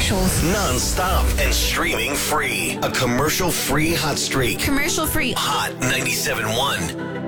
commercials. Non-stop and streaming free. A commercial-free hot streak. Commercial free. Hot 97.1.